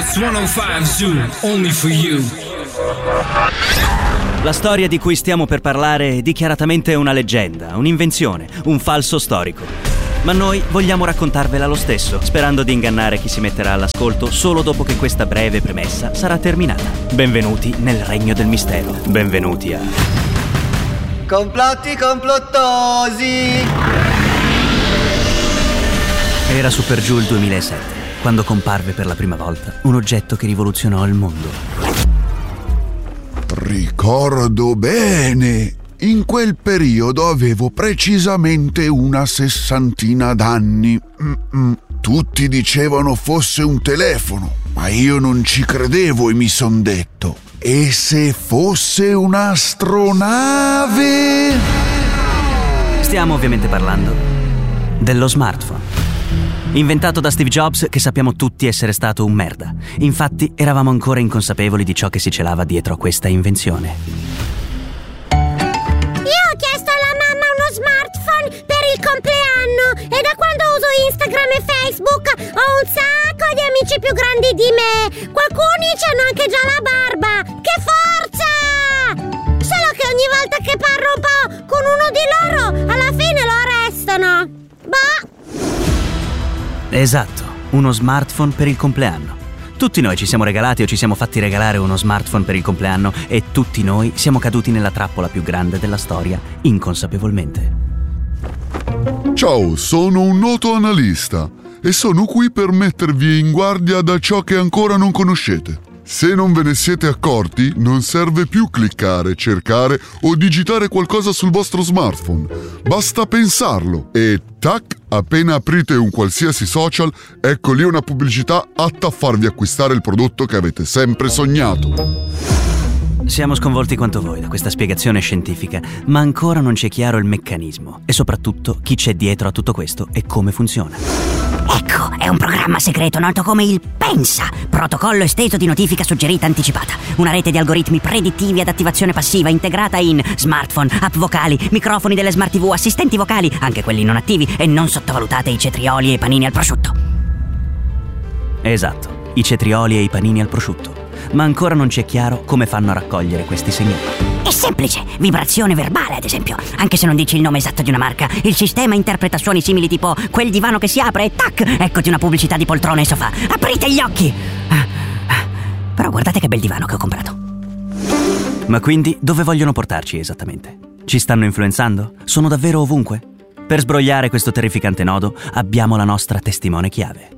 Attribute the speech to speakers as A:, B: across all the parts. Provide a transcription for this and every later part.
A: X105 Zoo, only for you.
B: La storia di cui stiamo per parlare è dichiaratamente una leggenda, un'invenzione, un falso storico. Ma noi vogliamo raccontarvela lo stesso, sperando di ingannare chi si metterà all'ascolto solo dopo che questa breve premessa sarà terminata. Benvenuti nel regno del mistero. Benvenuti a...
C: Complotti complottosi!
B: Era Super Giù il 2007, quando comparve per la prima volta un oggetto che rivoluzionò il mondo.
D: Ricordo bene, in quel periodo avevo precisamente una 60 d'anni. Tutti dicevano fosse un telefono, ma io non ci credevo e mi son detto: e se fosse un'astronave?
B: Stiamo ovviamente parlando dello smartphone. Inventato da Steve Jobs, che sappiamo tutti essere stato un merda. Infatti, eravamo ancora inconsapevoli di ciò che si celava dietro a questa invenzione.
E: Io ho chiesto alla mamma uno smartphone per il compleanno e da quando uso Instagram e Facebook ho un sacco di amici più grandi di me. Alcuni c'hanno anche già la barba. Che forza! Solo che ogni volta che parlo un po' con uno di loro, alla fine lo arrestano. Boh!
B: Esatto, uno smartphone per il compleanno. Tutti noi ci siamo regalati o ci siamo fatti regalare uno smartphone per il compleanno e tutti noi siamo caduti nella trappola più grande della storia, inconsapevolmente.
D: Ciao, sono un noto analista e sono qui per mettervi in guardia da ciò che ancora non conoscete. Se non ve ne siete accorti, non serve più cliccare, cercare o digitare qualcosa sul vostro smartphone. Basta pensarlo e tac, appena aprite un qualsiasi social, ecco lì una pubblicità atta a farvi acquistare il prodotto che avete sempre sognato.
B: Siamo sconvolti quanto voi da questa spiegazione scientifica, ma ancora non ci è chiaro il meccanismo e soprattutto chi c'è dietro a tutto questo e come funziona.
F: Ecco, è un programma segreto noto come il PENSA, protocollo esteso di notifica suggerita anticipata. Una rete di algoritmi predittivi ad attivazione passiva integrata in smartphone, app vocali, microfoni delle smart TV, assistenti vocali, anche quelli non attivi, e non sottovalutate i cetrioli e i panini al prosciutto.
B: Esatto, i cetrioli e i panini al prosciutto. Ma ancora non ci è chiaro come fanno a raccogliere questi segnali.
F: È semplice, vibrazione verbale ad esempio. Anche se non dici il nome esatto di una marca, il sistema interpreta suoni simili tipo quel divano che si apre e tac, eccoti una pubblicità di poltrone e sofà. Aprite gli occhi! Però guardate che bel divano che ho comprato.
B: Ma quindi dove vogliono portarci esattamente? Ci stanno influenzando? Sono davvero ovunque? Per sbrogliare questo terrificante nodo abbiamo la nostra testimone chiave.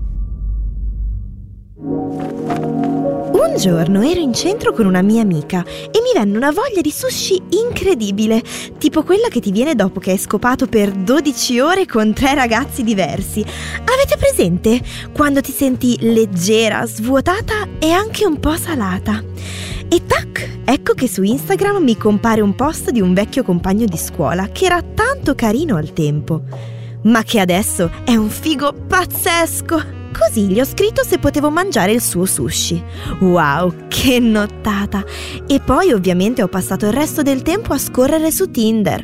G: Un giorno ero in centro con una mia amica e mi venne una voglia di sushi incredibile, tipo quella che ti viene dopo che hai scopato per 12 ore con 3 ragazzi diversi. Avete presente? Quando ti senti leggera, svuotata e anche un po' salata. E tac, ecco che su Instagram mi compare un post di un vecchio compagno di scuola che era tanto carino al tempo, ma che adesso è un figo pazzesco. Così gli ho scritto se potevo mangiare il suo sushi. Wow, che nottata! E poi ovviamente ho passato il resto del tempo a scorrere su Tinder.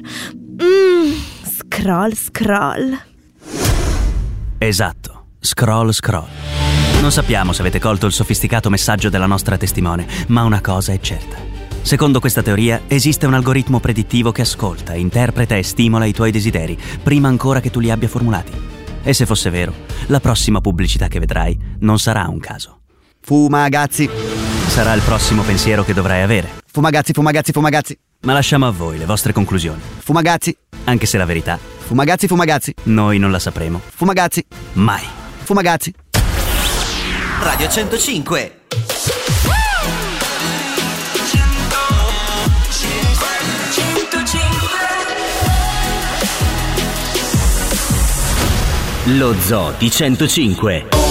G: Scroll.
B: Esatto, scroll. Non sappiamo se avete colto il sofisticato messaggio della nostra testimone, ma una cosa è certa. Secondo questa teoria esiste un algoritmo predittivo che ascolta, interpreta e stimola i tuoi desideri prima ancora che tu li abbia formulati. E se fosse vero, la prossima pubblicità che vedrai non sarà un caso.
C: Fumagazzi.
B: Sarà il prossimo pensiero che dovrai avere.
C: Fumagazzi.
B: Ma lasciamo a voi le vostre conclusioni.
C: Fumagazzi.
B: Anche se la verità,
C: Fumagazzi.
B: noi non la sapremo.
C: Fumagazzi.
B: Mai.
C: Fumagazzi.
H: Radio 105. Lo Zoo di 105.